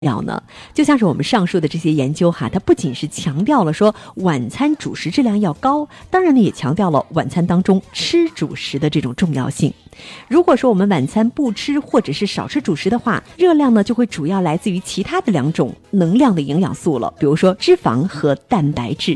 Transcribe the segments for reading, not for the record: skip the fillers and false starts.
要呢？就像是我们上述的这些研究哈，它不仅是强调了说晚餐主食质量要高，当然呢也强调了晚餐当中吃主食的这种重要性。如果说我们晚餐不吃或者是少吃主食的话，热量呢就会主要来自于其他的2种能量的营养素了，比如说脂肪和蛋白质。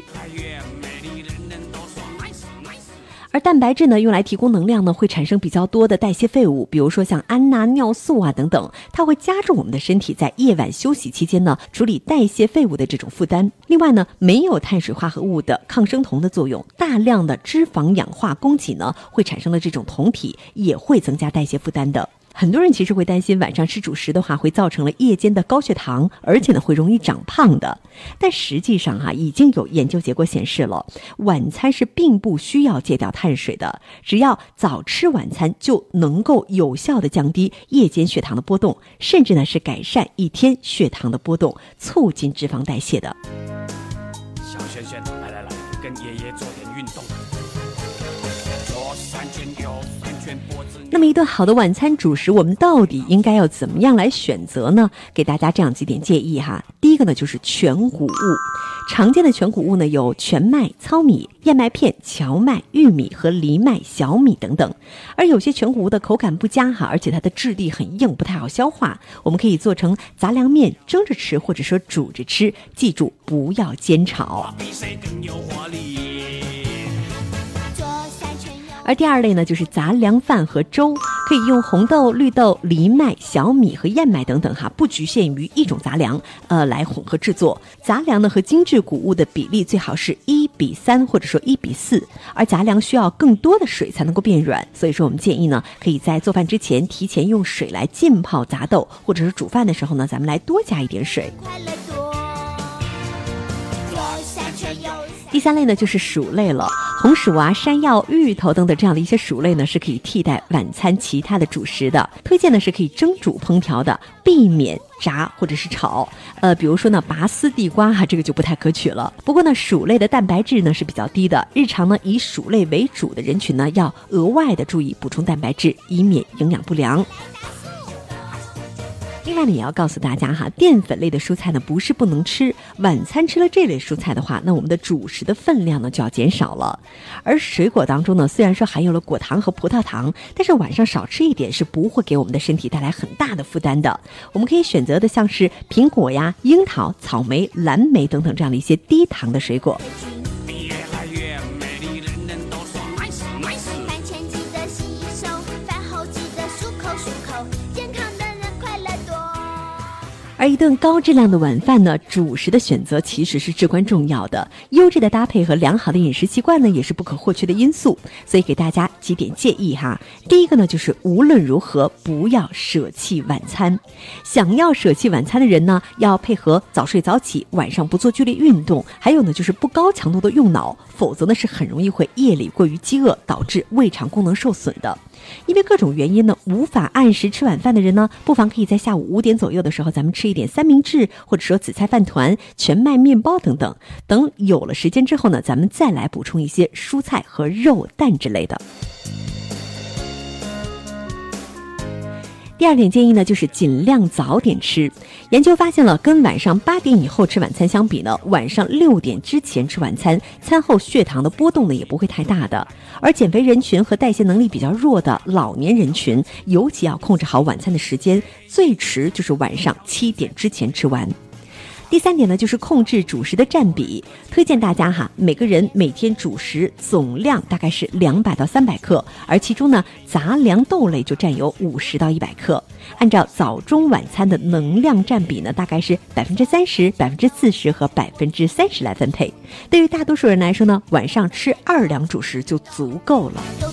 而蛋白质呢，用来提供能量呢，会产生比较多的代谢废物，比如说像氨呐、尿素啊等等，它会加重我们的身体在夜晚休息期间呢，处理代谢废物的这种负担。另外呢，没有碳水化合物的抗生酮的作用，大量的脂肪氧化供给呢，会产生的这种酮体也会增加代谢负担的。很多人其实会担心晚上吃主食的话会造成了夜间的高血糖，而且呢会容易长胖的。但实际上已经有研究结果显示了，晚餐是并不需要戒掉碳水的，只要早吃晚餐就能够有效的降低夜间血糖的波动，甚至呢是改善一天血糖的波动，促进脂肪代谢的。 小轩轩，来，跟爷爷做点运动。左3圈右3圈脖子。 那么一顿好的晚餐主食，我们到底应该要怎么样来选择呢？给大家这样几点建议哈。第一个呢就是全谷物，常见的全谷物呢有全麦、糙米、燕麦片、荞麦、玉米和藜麦、小米等等。而有些全谷物的口感不佳哈，而且它的质地很硬，不太好消化，我们可以做成杂粮面蒸着吃，或者说煮着吃，记住不要煎炒。而第二类呢就是杂粮饭和粥，可以用红豆、绿豆、藜麦、小米和燕麦等等哈，不局限于一种杂粮来混合制作。杂粮呢和精致谷物的比例最好是1:3或者说1:4，而杂粮需要更多的水才能够变软，所以说我们建议呢可以在做饭之前提前用水来浸泡杂豆，或者是煮饭的时候呢咱们来多加一点水。第三类呢就是薯类了，红薯啊、山药、芋头等等这样的一些薯类呢是可以替代晚餐其他的主食的，推荐呢是可以蒸煮烹调的，避免炸或者是炒。比如说呢拔丝地瓜这个就不太可取了。不过呢薯类的蛋白质呢是比较低的，日常呢以薯类为主的人群呢要额外的注意补充蛋白质，以免营养不良。另外呢也要告诉大家哈，淀粉类的蔬菜呢不是不能吃，晚餐吃了这类蔬菜的话，那我们的主食的分量呢就要减少了。而水果当中呢虽然说含有了果糖和葡萄糖，但是晚上少吃一点是不会给我们的身体带来很大的负担的。我们可以选择的像是苹果呀、樱桃、草莓、蓝莓等等这样的一些低糖的水果。而一顿高质量的晚饭呢，主食的选择其实是至关重要的，优质的搭配和良好的饮食习惯呢也是不可或缺的因素。所以给大家几点建议哈。第一个呢就是无论如何不要舍弃晚餐。想要舍弃晚餐的人呢，要配合早睡早起，晚上不做剧烈运动，还有呢就是不高强度的用脑，否则呢是很容易会夜里过于饥饿，导致胃肠功能受损的。因为各种原因呢，无法按时吃晚饭的人呢，不妨可以在下午5点左右的时候，咱们吃一点三明治，或者说紫菜饭团、全麦面包等等。等有了时间之后呢，咱们再来补充一些蔬菜和肉蛋之类的。第二点建议呢，就是尽量早点吃。研究发现了，跟晚上8点以后吃晚餐相比呢，晚上6点之前吃晚餐，餐后血糖的波动呢也不会太大的。而减肥人群和代谢能力比较弱的老年人群，尤其要控制好晚餐的时间，最迟就是晚上7点之前吃完。第三点呢，就是控制主食的占比，推荐大家每个人每天主食总量大概是200到300克，而其中呢，杂粮豆类就占有50到100克。按照早中晚餐的能量占比呢，大概是30%、40%和30%来分配。对于大多数人来说呢，晚上吃2两主食就足够了。